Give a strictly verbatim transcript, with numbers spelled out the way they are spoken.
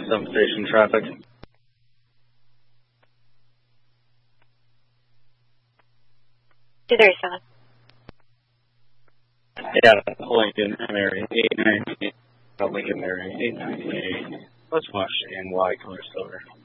Sump Station traffic. two thirty-seven. Yeah, Lincoln Mary, eight ninety-eight. Lincoln Mary, eight ninety-eight. Let's watch N Y Color Silver.